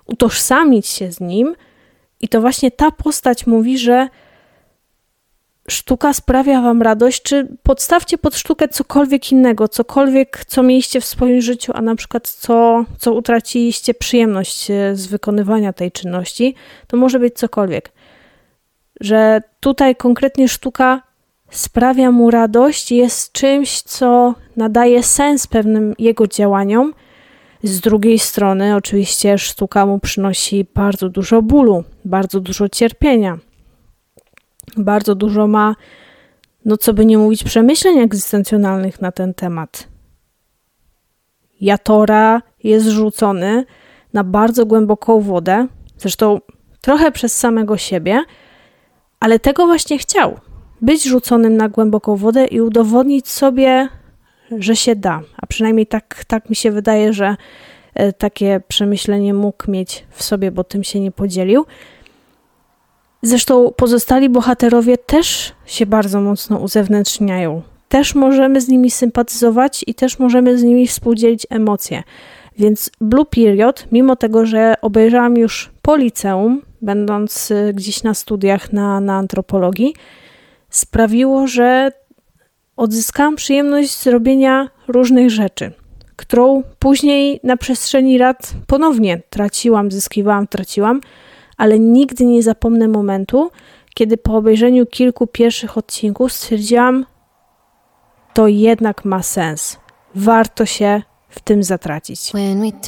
utożsamić się z nim i to właśnie ta postać mówi, że sztuka sprawia wam radość, czy podstawcie pod sztukę cokolwiek innego, cokolwiek, co mieliście w swoim życiu, a na przykład co utraciliście przyjemność z wykonywania tej czynności, to może być cokolwiek. Że tutaj konkretnie sztuka sprawia mu radość, jest czymś, co nadaje sens pewnym jego działaniom. Z drugiej strony oczywiście sztuka mu przynosi bardzo dużo bólu, bardzo dużo cierpienia. Bardzo dużo ma, co by nie mówić, przemyśleń egzystencjonalnych na ten temat. Jatora jest rzucony na bardzo głęboką wodę, zresztą trochę przez samego siebie, ale tego właśnie chciał. Być rzuconym na głęboką wodę i udowodnić sobie, że się da. A przynajmniej tak mi się wydaje, że takie przemyślenie mógł mieć w sobie, bo tym się nie podzielił. Zresztą pozostali bohaterowie też się bardzo mocno uzewnętrzniają. Też możemy z nimi sympatyzować i też możemy z nimi współdzielić emocje. Więc Blue Period, mimo tego, że obejrzałam już po liceum, będąc gdzieś na studiach na antropologii, sprawiło, że odzyskałam przyjemność z robienia różnych rzeczy, którą później na przestrzeni lat ponownie traciłam, zyskiwałam, traciłam, ale nigdy nie zapomnę momentu, kiedy po obejrzeniu kilku pierwszych odcinków stwierdziłam, to jednak ma sens. Warto się w tym zatracić. When we